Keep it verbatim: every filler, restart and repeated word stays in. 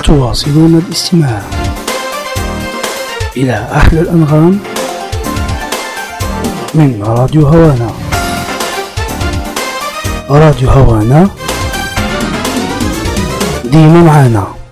وتواصلون الاستماع إلى أحلى الأنغام من راديو هوانا. راديو هوانا ديما معانا.